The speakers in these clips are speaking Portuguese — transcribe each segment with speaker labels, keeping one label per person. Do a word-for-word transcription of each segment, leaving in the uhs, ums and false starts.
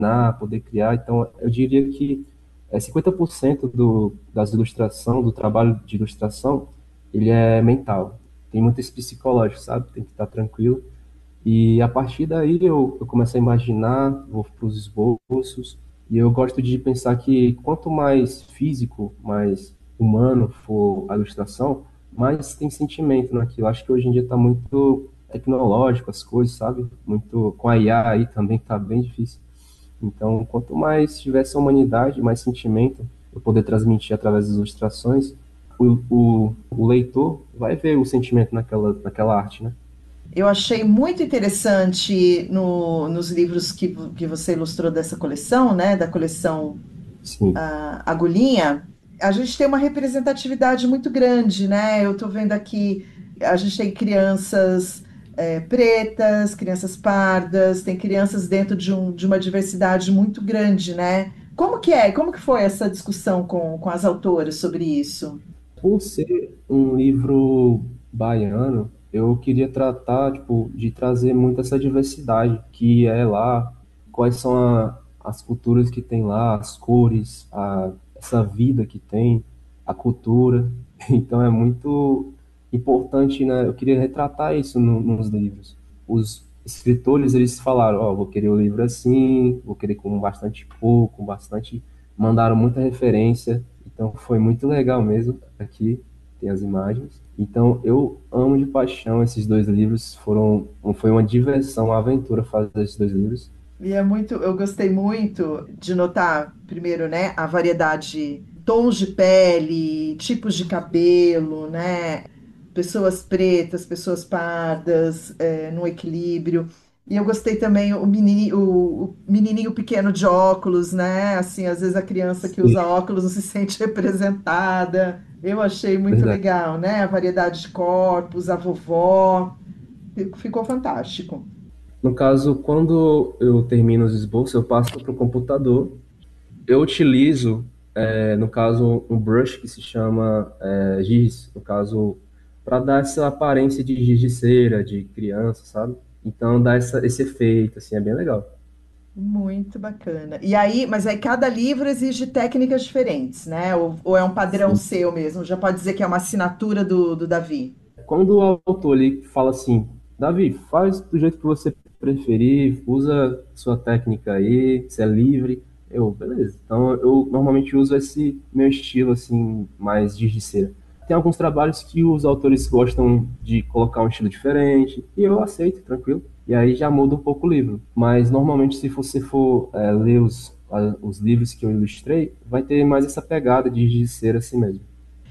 Speaker 1: poder criar. Então, eu diria que é cinquenta por cento do, das ilustração, do trabalho de ilustração, ele é mental. Tem muito esse psicológico, sabe? Tem que estar tranquilo. E a partir daí eu, eu começo a imaginar, vou para os esboços, e eu gosto de pensar que quanto mais físico, mais humano for a ilustração, mais tem sentimento naquilo. Acho que hoje em dia está muito tecnológico as coisas, sabe? Muito com a I A aí também está bem difícil. Então, quanto mais tiver essa humanidade, mais sentimento eu poder transmitir através das ilustrações, o, o, o leitor vai ver o sentimento naquela, naquela arte, né?
Speaker 2: Eu achei muito interessante no- nos livros que, vo- que você ilustrou dessa coleção, né, da coleção
Speaker 1: Sim,
Speaker 2: ah, Agulhinha. A gente tem uma representatividade muito grande, né? Eu estou vendo aqui, a gente tem crianças eh, pretas, crianças pardas, tem crianças dentro de, um- de uma diversidade muito grande, né? Como que é? Como que foi essa discussão com, com as autoras sobre isso?
Speaker 1: por ser um livro baiano, eu queria tratar, tipo, de trazer muito essa diversidade que é lá, quais são a- as culturas que tem lá, as cores, a, essa vida que tem, a cultura. Então é muito importante, né? Eu queria retratar isso no- nos livros. Os escritores, eles falaram, ó, vou querer o livro assim, vou querer com bastante cor, com bastante... Mandaram muita referência, então foi muito legal mesmo. Aqui tem as imagens. Então eu amo de paixão esses dois livros. Foram, foi uma diversão, uma aventura fazer esses dois livros.
Speaker 2: E é muito, eu gostei muito de notar, primeiro, né, a variedade, tons de pele, tipos de cabelo, né, pessoas pretas, pessoas pardas, é, no equilíbrio. E eu gostei também o menininho, o, o menininho pequeno de óculos, né? Assim, às vezes a criança que
Speaker 1: Sim,
Speaker 2: usa óculos não se sente representada. Eu achei muito
Speaker 1: verdade.
Speaker 2: legal, né? A variedade de corpos, a vovó, ficou fantástico.
Speaker 1: No caso, quando eu termino os esboços, eu passo para o computador. Eu utilizo, é, no caso, um brush que se chama é, giz, no caso, para dar essa aparência de giz de cera, de criança, sabe? Então dá essa, esse efeito, assim, é bem legal.
Speaker 2: Muito bacana. E aí, mas aí cada livro exige técnicas diferentes, né? Ou, ou é um padrão
Speaker 1: Sim.
Speaker 2: seu mesmo? Já pode dizer que é uma assinatura do, do Davi.
Speaker 1: Quando o autor ele fala assim, Davi, faz do jeito que você preferir, usa sua técnica aí, você é livre, eu, beleza. Então eu normalmente uso esse meu estilo assim, mais giz de cera. Tem alguns trabalhos que os autores gostam de colocar um estilo diferente, e eu aceito, tranquilo. E aí já muda um pouco o livro. Mas normalmente, se você for é, ler os, a- os livros que eu ilustrei, vai ter mais essa pegada de giz de cera assim mesmo.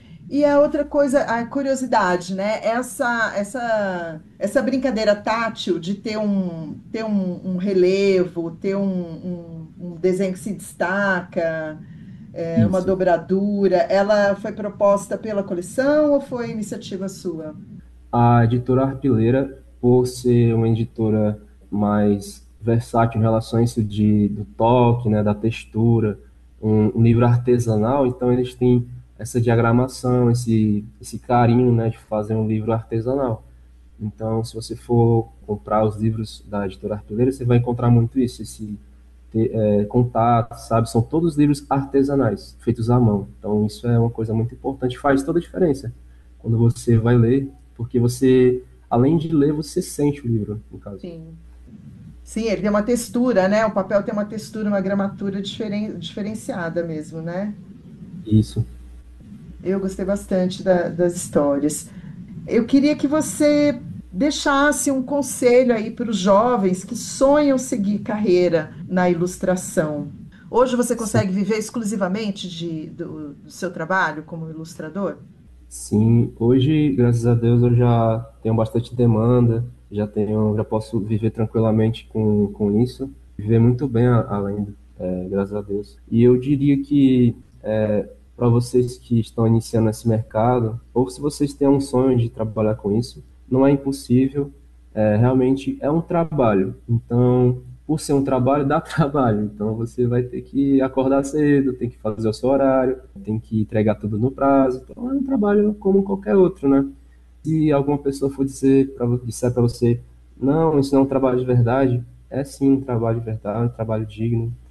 Speaker 2: E a outra coisa, a curiosidade, né? Essa, essa, essa brincadeira tátil de ter um, ter um, um relevo, ter um, um, um desenho que se destaca, é, uma
Speaker 1: Isso.
Speaker 2: dobradura, ela foi proposta pela coleção ou foi iniciativa sua?
Speaker 1: A editora Arpileira, por ser uma editora mais versátil em relação a isso de, do toque, né, da textura, um, um livro artesanal, então eles têm essa diagramação, esse, esse carinho, né, de fazer um livro artesanal. Então, se você for comprar os livros da editora Arpileira, você vai encontrar muito isso, esse te- é, contato, sabe? São todos livros artesanais, feitos à mão. Então, isso é uma coisa muito importante, faz toda a diferença quando você vai ler, porque você, além de ler, você sente o livro, no caso.
Speaker 2: Sim. Sim, ele tem uma textura, né? O papel tem uma textura, uma gramatura diferen- diferenciada mesmo, né?
Speaker 1: Isso.
Speaker 2: Eu gostei bastante da- das histórias. Eu queria que você deixasse um conselho aí para os jovens que sonham seguir carreira na ilustração. Hoje você
Speaker 1: Sim,
Speaker 2: consegue viver exclusivamente de- do, do seu trabalho como ilustrador?
Speaker 1: sim. Hoje, graças a Deus, eu já tenho bastante demanda, já tenho, já posso viver tranquilamente com, com isso, viver muito bem a- além, é, graças a Deus. E eu diria que para vocês que estão iniciando esse mercado, ou se vocês têm um sonho de trabalhar com isso, não é impossível, é, realmente é um trabalho. Então, por ser um trabalho, dá trabalho. Então, você vai ter que acordar cedo, tem que fazer o seu horário, tem que entregar tudo no prazo. Então, é um trabalho como qualquer outro, né? Se alguma pessoa for dizer para disser para você, não, isso não é um trabalho de verdade, é sim um trabalho de verdade, um trabalho digno,